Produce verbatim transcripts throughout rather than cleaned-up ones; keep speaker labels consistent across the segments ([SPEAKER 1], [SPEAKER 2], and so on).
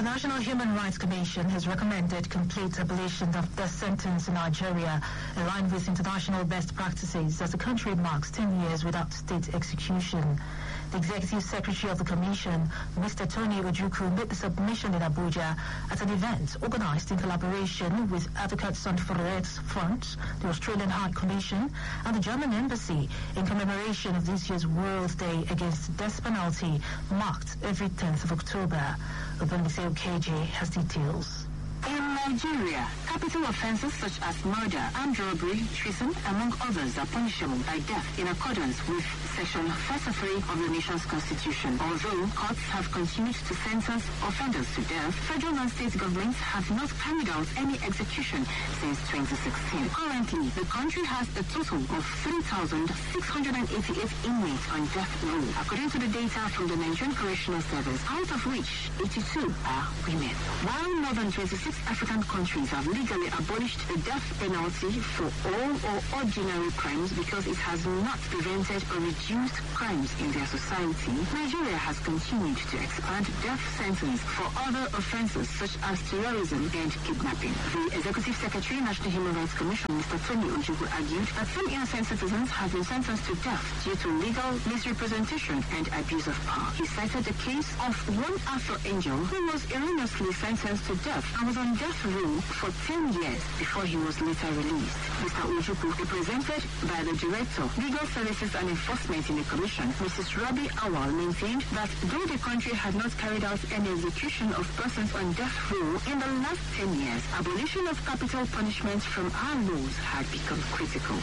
[SPEAKER 1] National Human Rights Commission has recommended complete abolition of death sentence in Nigeria, in line with international best practices, as the country marks ten years without state execution. The Executive Secretary of the Commission, Mister Tony Ojukwu, made the submission in Abuja at an event organized in collaboration with Advocates on Forex Front, the Australian High Commission, and the German Embassy in commemoration of this year's World Day Against the Death Penalty, marked every tenth of October. Obanise K J has details.
[SPEAKER 2] In Nigeria, capital offences such as murder, armed robbery, treason, among others, are punishable by death in accordance with Section thirty-three of the nation's constitution. Although courts have continued to sentence offenders to death, federal and state governments have not carried out any execution since twenty sixteen. Currently, the country has a total of three thousand six hundred eighty-eight inmates on death row, according to the data from the Nigerian Correctional Service, out of which eighty-two are women. While more than twenty-six African countries have legally abolished the death penalty for all or ordinary crimes because it has not prevented or reduced crimes in their society, Nigeria has continued to expand death sentence for other offences such as terrorism and kidnapping. The Executive Secretary, National Human Rights Commission, Mister Tony Ojukwu, argued that some innocent citizens have been sentenced to death due to legal misrepresentation and abuse of power. He cited the case of one Arthur Angel who was erroneously sentenced to death and was on death row for ten years before he was later released. Mister Ojukwu, represented by the Director, Legal Services and Enforcement in the Commission, Missus Rabi Awal, maintained that though the country had not carried out any execution of persons on death row in the last ten years, abolition of capital punishment from our laws had become critical.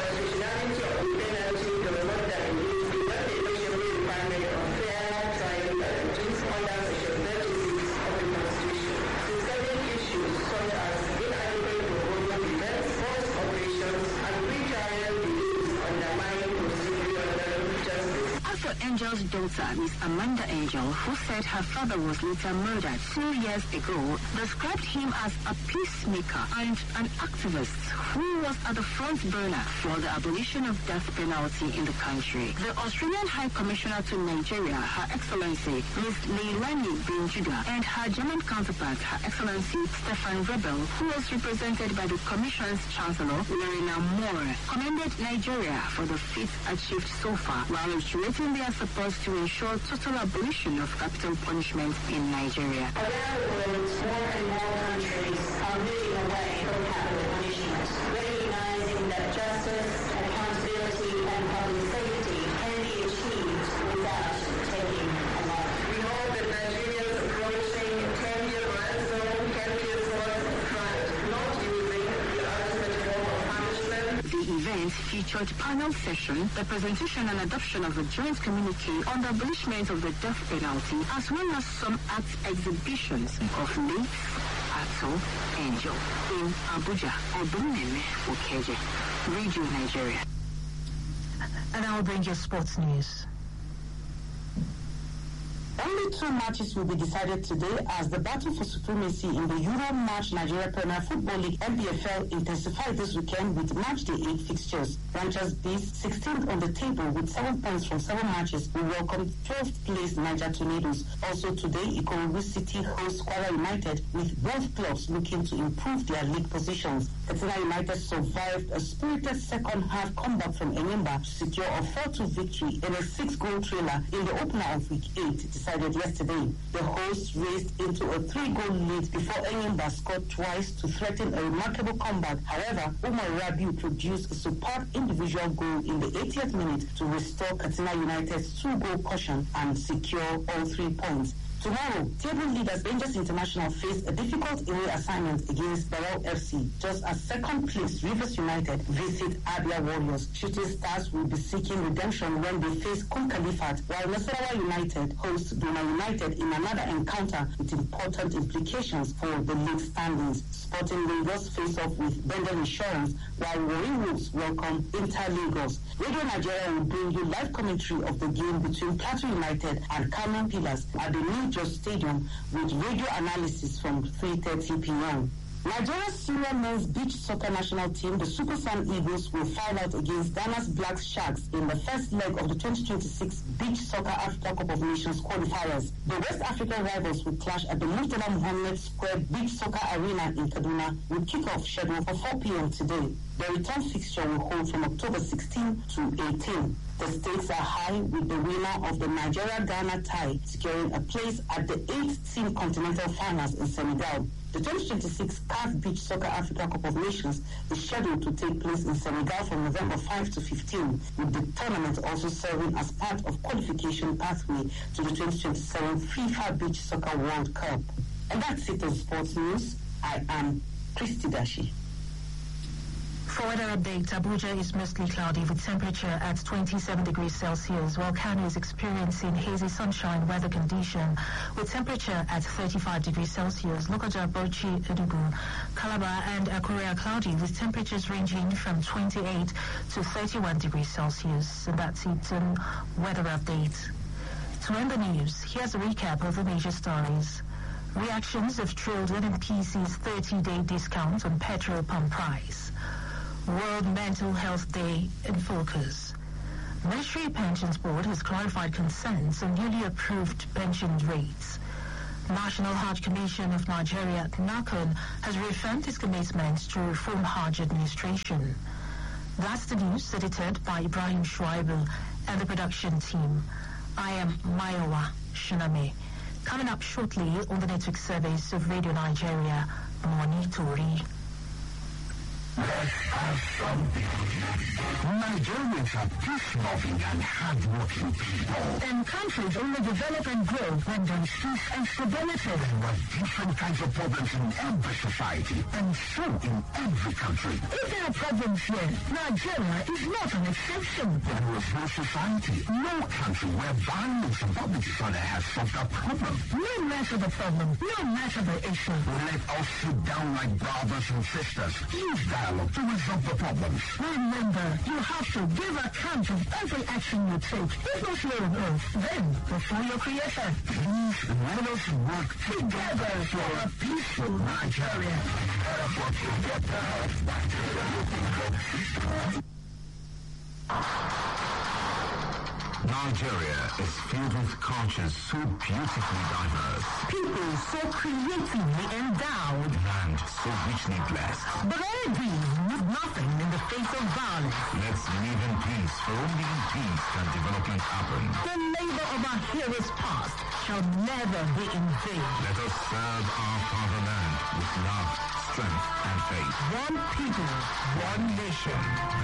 [SPEAKER 2] Angel's daughter, Miss Amanda Angel, who said her father was later murdered two years ago, described him as a peacemaker and an activist who was at the front burner for the abolition of death penalty in the country. The Australian High Commissioner to Nigeria, Her Excellency Miss Leilani Benjuda, and her German counterpart, Her Excellency Stefan Rebel, who was represented by the Commission's Chancellor, Lorena Moore, commended Nigeria for the feats achieved so far, while reiterating their support to ensure total abolition of capital punishment in Nigeria.
[SPEAKER 3] Around the world, more and more countries are moving away from capital punishment, recognizing that justice, accountability, and public safety can be achieved without taking a life.
[SPEAKER 4] We hope that Nigeria's approaching ten-year milestone can be a source of pride, not using the ultimate form of punishment.
[SPEAKER 2] The event featured panel session, the presentation and adoption of a joint communique on the abolishment of the death penalty, as well as some art exhibitions of late Arthur Angel. In Abuja, Obuneme for K J, Radio Nigeria.
[SPEAKER 1] And I will bring you sports news.
[SPEAKER 5] Only two matches will be decided today as the battle for supremacy in the Euro March Nigeria Premier Football League N P F L intensified this weekend with match day eight fixtures. Rangers Bees, sixteenth on the table with seven points from seven matches, will welcome twelfth place Niger Tornadoes. Also today, Ikorodu City hosts Kwara United, with both clubs looking to improve their league positions. Katsina United survived a spirited second half comeback from Enyimba to secure a four two victory in a six-goal thriller in the opener of week eight, decided yesterday. The hosts raced into a three-goal lead before Enyimba scored twice to threaten a remarkable comeback. However, Umar Rabiu produced a superb individual goal in the eightieth minute to restore Katsina United's two-goal cushion and secure all three points. Tomorrow, table leaders Rangers International face a difficult away assignment against Barrow F C, just as second place Rivers United visit Abia Warriors. Shooting Stars will be seeking redemption when they face Kun Khalifat, while Nasarawa United hosts Duma United in another encounter with important implications for the league standings. Sporting Lagos face off with Bendel Insurance, while Warring Wolves welcome Inter Lagos. Radio Nigeria will bring you live commentary of the game between Plateau United and Carmen Pillars at the New Just Stadium with radio analysis from three thirty p m Nigeria's senior men's beach soccer national team, the Super Sun Eagles, will fight out against Ghana's Black Sharks in the first leg of the twenty twenty-six Beach Soccer Africa Cup of Nations qualifiers. The West African rivals will clash at the Murtala Mohammed Square Beach Soccer Arena in Kaduna, with kickoff scheduled for four p.m. today. The return fixture will hold from October sixteenth to eighteenth. The stakes are high, with the winner of the Nigeria-Ghana tie securing a place at the eighth-team continental finals in Senegal. The twenty twenty-six C A F Beach Soccer Africa Cup of Nations is scheduled to take place in Senegal from November fifth to fifteenth, with the tournament also serving as part of qualification pathway to the twenty twenty-seven FIFA Beach Soccer World Cup. And that's it on Sports News. I am Christy Dashi.
[SPEAKER 1] For weather update, Abuja is mostly cloudy with temperature at twenty-seven degrees Celsius, while Kano is experiencing hazy sunshine weather condition with temperature at thirty-five degrees Celsius. Lokoja, Bauchi, Enugu, Calabar and Akure are cloudy with temperatures ranging from twenty-eight to thirty-one degrees Celsius. And that's it on weather update. To end the news, here's a recap of the major stories. Reactions have trailed N M P C's thirty-day discount on petrol pump price. World Mental Health Day in focus. Ministry Pensions Board has clarified concerns on newly approved pension rates. National Hajj Commission of Nigeria, NACON, has reaffirmed its commitment to reform Hajj administration. That's the news edited by Ibrahim Shuaibu and the production team. I am Mayowa Shiname. Coming up shortly on the network service of Radio Nigeria, Monitori.
[SPEAKER 6] Nigerians are peace-loving and hard-working people.
[SPEAKER 1] And countries only develop and grow when there is peace and stability.
[SPEAKER 6] There are different kinds of problems in every society, and so in every country.
[SPEAKER 1] If there are problems here, Nigeria is not an exception.
[SPEAKER 6] There is no society, no country where violence and public disorder has solved a problem.
[SPEAKER 1] No matter the problem, no matter the issue.
[SPEAKER 6] Let us sit down like brothers and sisters. Use dialogue to resolve the problems.
[SPEAKER 1] Remember, you have to give account of every action you take. If not your own earth, then before your creator.
[SPEAKER 6] Please let us work together for a peaceful Nigeria.
[SPEAKER 7] Nigeria is filled with cultures so beautifully diverse.
[SPEAKER 1] People so creatively endowed.
[SPEAKER 7] Land so richly blessed.
[SPEAKER 1] But all these need nothing in the face of violence.
[SPEAKER 7] Let's live in peace, for only in peace can development happen.
[SPEAKER 1] The labor of our heroes past shall never be in vain.
[SPEAKER 7] Let us serve our fatherland with love, strength, and faith.
[SPEAKER 1] One people,
[SPEAKER 7] One nation.